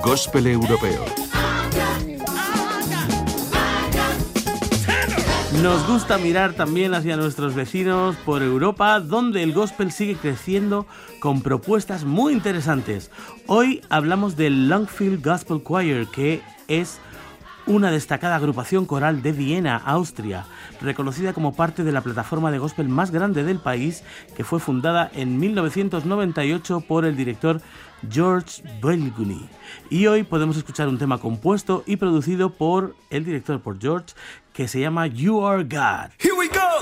Gospel europeo. Nos gusta mirar también hacia nuestros vecinos por Europa, donde el gospel sigue creciendo con propuestas muy interesantes. Hoy hablamos del Longfield Gospel Choir, que es una destacada agrupación coral de Viena, Austria, reconocida como parte de la plataforma de gospel más grande del país, que fue fundada en 1998 por el director George Belguni. Y hoy podemos escuchar un tema compuesto y producido por el director, por George, que se llama You Are God. Here we go!